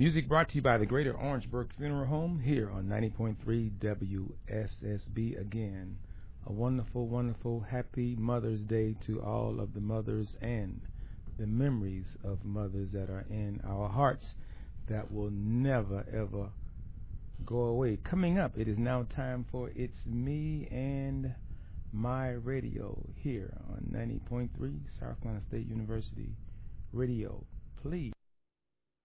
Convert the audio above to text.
Music brought to you by the Greater Orangeburg Funeral Home here on 90.3 WSSB. Again, a wonderful, wonderful, happy Mother's Day to all of the mothers and the memories of mothers that are in our hearts that will never, ever go away. Coming up, it is now time for It's Me and My Radio here on 90.3 South Carolina State University Radio. Please.